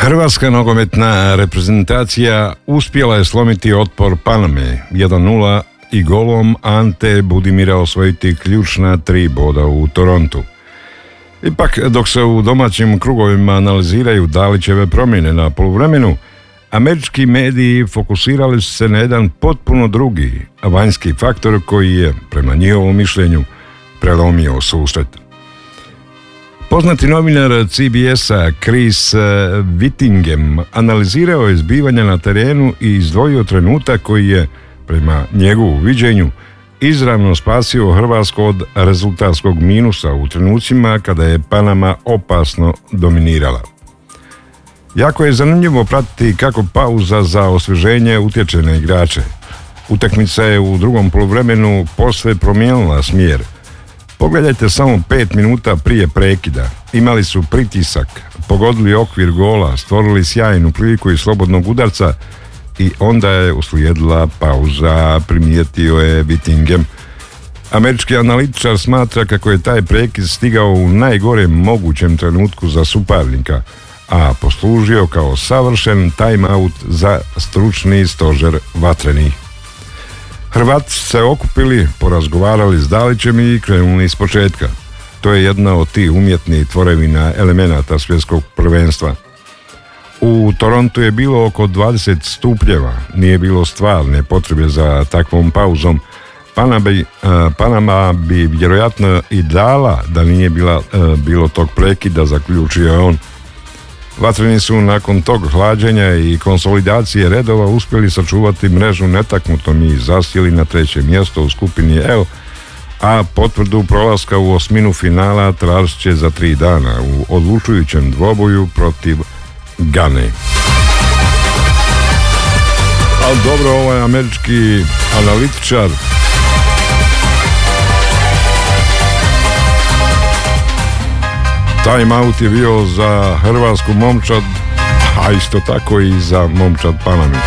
Hrvatska nogometna reprezentacija uspjela je slomiti otpor Paname 1:0 i golom Ante Budimira osvojiti ključna 3 boda u Torontu. Ipak, dok se u domaćim krugovima analiziraju Dalićeve promjene na poluvremenu, američki mediji fokusirali su se na jedan potpuno drugi vanjski faktor koji je, prema njihovom mišljenju, prelomio susret. Poznati novinar CBS-a Chris Whittingham analizirao je zbivanja na terenu i izdvojio trenutak koji je, prema njegovu viđenju, izravno spasio Hrvatsku od rezultatskog minusa u trenucima kada je Panama opasno dominirala. Jako je zanimljivo pratiti kako pauza za osvježenje utječe na igrače. Utakmica je u drugom poluvremenu posve promijenila smjer. Pogledajte samo 5 minuta prije prekida. Imali su pritisak, pogodili okvir gola, stvorili sjajnu priliku iz slobodnog udarca i onda je uslijedila pauza, primijetio je Whittingham. Američki analitičar smatra kako je taj prekid stigao u najgorem mogućem trenutku za suparnika, a poslužio kao savršen time-out za stručni stožer vatrenih. Hrvati se okupili, porazgovarali s Dalićem i krenuli iz početka. To je jedna od tih umjetnih tvorevina elemenata svjetskog prvenstva. U Torontu je bilo oko 20 stupnjeva, nije bilo stvarne potrebe za takvom pauzom. Panama bi vjerojatno i dala da nije bilo tog prekida, zaključio je on. Vatreni su nakon tog hlađenja i konsolidacije redova uspjeli sačuvati mrežu netaknutom i zasjeli na 3. mjesto u skupini L, a potvrdu prolaska u osminu finala tražit će za 3 dana u odlučujućem dvoboju protiv Gane. Ali dobro, ovaj američki analitičar time out je bio za hrvatsku momčad, a isto tako i za momčad Paname.